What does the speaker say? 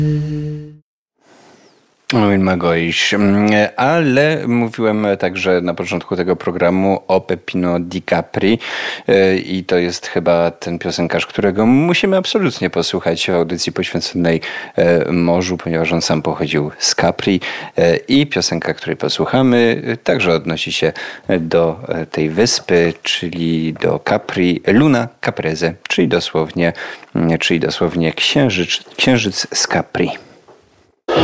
Magojś. Ale mówiłem także na początku tego programu o Peppino Di Capri i to jest chyba ten piosenkarz, którego musimy absolutnie posłuchać w audycji poświęconej morzu, ponieważ on sam pochodził z Capri i piosenka, której posłuchamy, także odnosi się do tej wyspy, czyli do Capri, Luna Caprese, czyli dosłownie księżyc z Capri.